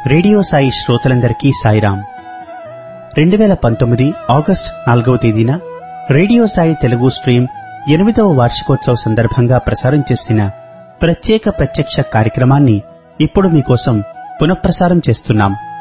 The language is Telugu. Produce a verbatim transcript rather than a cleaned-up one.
రేడియో సాయి శ్రోతలందరికీ సాయిరాం. రెండు వేల పంతొమ్మిది ఆగస్టు నాలుగవ తేదీన రేడియో సాయి తెలుగు స్ట్రీమ్ ఎనిమిదవ వార్షికోత్సవ సందర్భంగా ప్రసారం చేసిన ప్రత్యేక ప్రత్యక్ష కార్యక్రమాన్ని ఇప్పుడు మీకోసం పునఃప్రసారం చేస్తున్నాం.